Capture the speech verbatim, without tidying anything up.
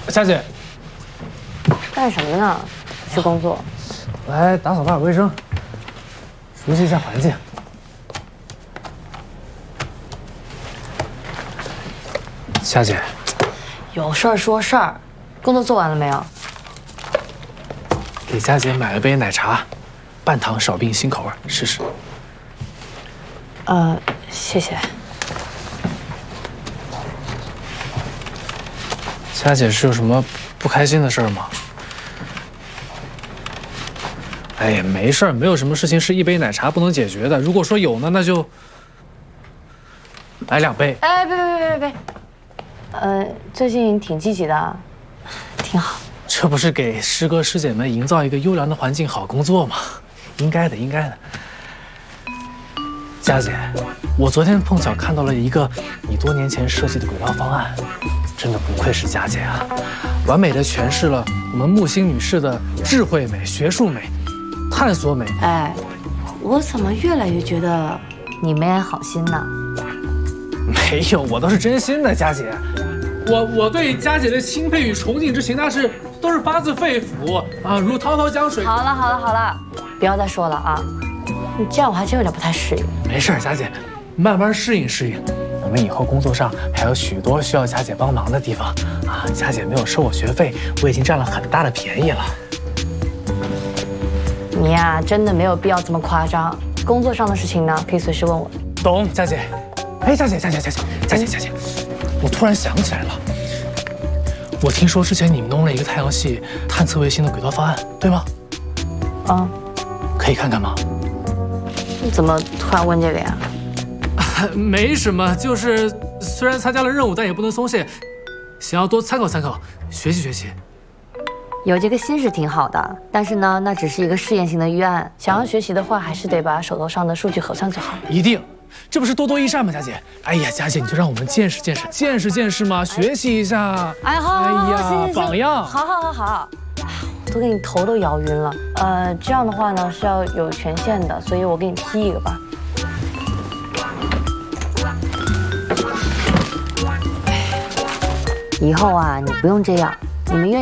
夏姐， 干什么呢？去工作。 来打扫打扫卫生，熟悉一下环境。夏姐， 有事儿说事儿，工作做完了没有？ 给佳姐买了杯奶茶，半糖少冰新口味，试试。 呃，谢谢。 佳姐是有什么不开心的事儿吗？哎呀，没事儿，没有什么事情是一杯奶茶不能解决的。如果说有呢，那就来两杯。 哎，别别别别别，呃，最近挺积极的，挺好。 这不是给师哥师姐们营造一个优良的环境，好工作吗？应该的，应该的。佳姐，我昨天碰巧看到了一个你多年前设计的轨道方案，真的不愧是佳姐啊，完美的诠释了我们木星女士的智慧美、学术美、探索美。 哎，我怎么越来越觉得你没安好心呢？ 没有，我都是真心的，佳姐。我我对佳姐的钦佩与崇敬之情，那是都是发自肺腑啊，如滔滔江水。 好了好了好了，不要再说了啊！你这样我还真有点不太适应。 没事，佳姐，慢慢适应适应。我们以后工作上还有许多需要佳姐帮忙的地方啊！佳姐没有收我学费，我已经占了很大的便宜了。 你呀，真的没有必要这么夸张。工作上的事情呢，可以随时问我。 懂，佳姐。哎，佳姐，佳姐，佳姐，佳姐，佳姐，我突然想起来了，我听说之前你们弄了一个太阳系探测卫星的轨道方案，对吗？ 啊， 可以看看吗？ 你怎么突然问这个呀？ 没什么，就是虽然参加了任务，但也不能松懈，想要多参考参考，学习学习。 有这个心是挺好的，但是呢，那只是一个试验性的预案。想要学习的话，还是得把手头上的数据核算做好。 一定，这不是多多益善吗？佳姐，哎呀，佳姐，你就让我们见识见识，见识见识嘛，学习一下。 哎，好，好，好，行行行， 榜样。 好好好好，都给你头都摇晕了。呃，这样的话呢是要有权限的，所以我给你批一个吧。以后啊，你不用这样，你们愿意。